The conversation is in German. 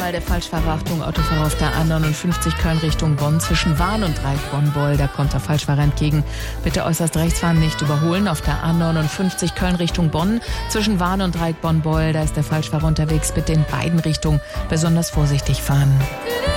einmal der Falschfahrer. Achtung, Autofahrer auf der A59 Köln Richtung Bonn zwischen Wahn und Dreieck Bonn-Beul. Da kommt der Falschfahrer entgegen. Bitte äußerst rechts fahren, nicht überholen. Auf der A59 Köln Richtung Bonn zwischen Wahn und Dreieck Bonn-Beul. Da ist der Falschfahrer unterwegs. Bitte in beiden Richtungen besonders vorsichtig fahren.